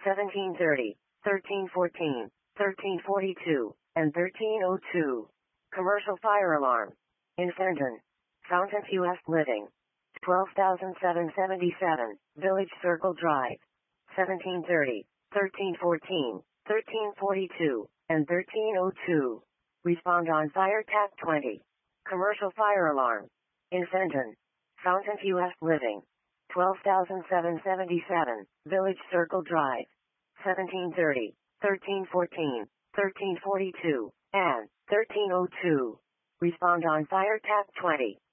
1730, 1314, 1342, and 1302. Commercial fire alarm. In Fenton. Fountains U.S. Living. 12,777, Village Circle Drive. 1730, 1314, 1342, and 1302. Respond on Fire TAC 20. Commercial fire alarm. In Fenton. Fountains U.S. Living. 12,777, Village Circle Drive. 1730, 1314, 1342, and 1302. Respond on Fire TAC 20.